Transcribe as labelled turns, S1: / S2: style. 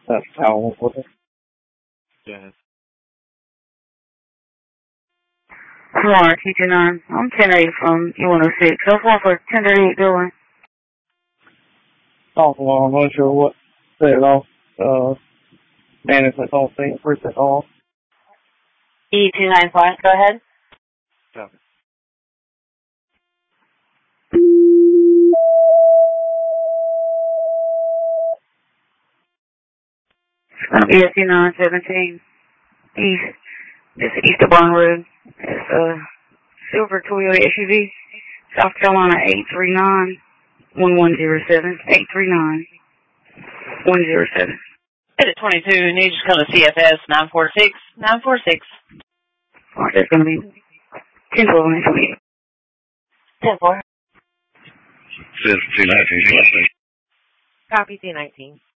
S1: That's how with it.
S2: Yeah.
S3: Florence, T29. I'm 10-8 from E106. So far for 10-8 going.
S1: Oh, well, I'm not sure what set it off. Management don't think for it off.
S4: E29 Florence, go ahead.
S2: Copy.
S3: ESC 917 East. This is East of Barn Road. It's a silver Toyota SUV. South Carolina 839-1107. 839-107.
S4: Hit at 22, need to come to CFS 946. 946.
S3: Alright, that's going to be 10-12 and 28.
S4: 10-4.
S2: Says 219.
S4: Copy, C19.